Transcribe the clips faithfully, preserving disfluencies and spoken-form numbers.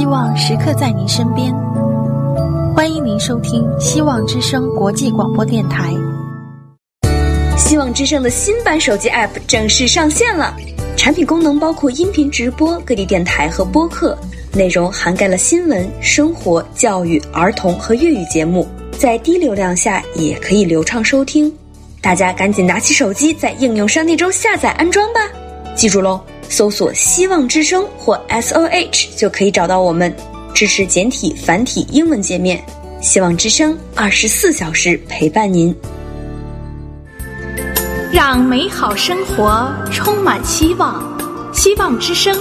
望时刻在您身边。欢迎您收听希望之声国际广播电台。 希望之声的新版手机 App 正式上线了，产品功能包括音频直播、各地电台和播客，内容涵盖了新闻、生活、教育、儿童和粤语节目，在低流量下也可以流畅收听。大家赶紧拿起手机，在应用商店中下载安装吧。记住喽，搜索希望之声或 S O H 就可以找到我们，支持简体、繁体、英文界面。希望之声二十四小时陪伴您， 让美好生活充满希望。希望之声。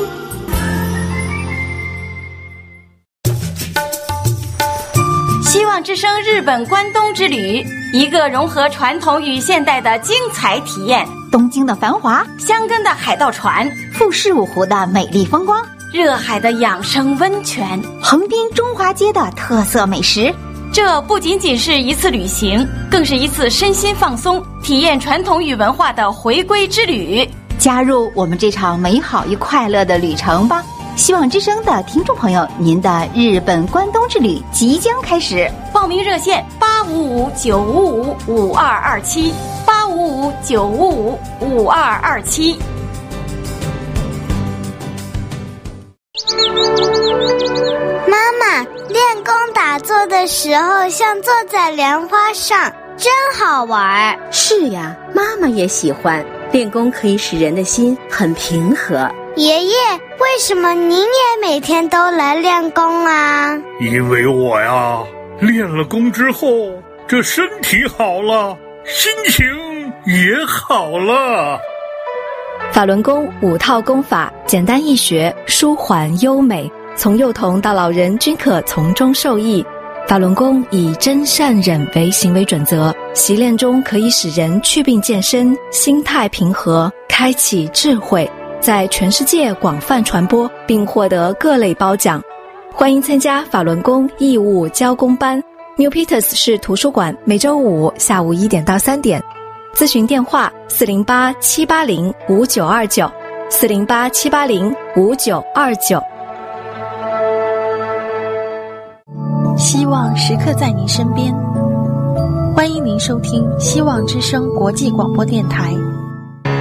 希望之声日本关东之旅，一个融合传统与现代的精彩体验。 东京的繁华， 箱根的海盗船， 富士五湖的美丽风光， 热海的养生温泉， 横滨中华街的特色美食。 这不仅仅是一次旅行，更是一次身心放松、体验传统与文化的回归之旅。 加入我们这场美好与快乐的旅程吧！希望之声的听众朋友，您的日本关东之旅即将开始。 报名热线八五五九五五五二二七，八五五九五五五二二七。 妈妈，练功打坐的时候像坐在莲花上，真好玩。 是呀，妈妈也喜欢。练功可以使人的心很平和。 爷爷，为什么您也每天都来练功啊？ 因为我呀，练了功之后，这身体好了，心情也好了。 法轮功五套功法，简单易学，舒缓优美，从幼童到老人均可从中受益。法轮功以真善忍为行为准则，习练中可以使人祛病健身，心态平和，开启智慧，在全世界广泛传播，并获得各类褒奖。欢迎参加法轮功义务教功班 New Peters 市图书馆，每周五下午一点到三点。咨询电话四零八七八零五九二九，四零八七八零五九二九。 希望时刻在您身边。欢迎您收听希望之声国际广播电台。